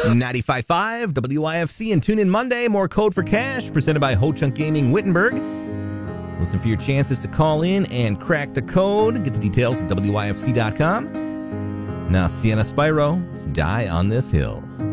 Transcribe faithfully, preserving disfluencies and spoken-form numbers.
ninety-five point five W I F C and tune in Monday. More Code for Cash presented by Ho Chunk Gaming Wittenberg. Listen for your chances to call in and crack the code. Get the details at W I F C dot com. Now, Sienna Spyro, Die on This Hill.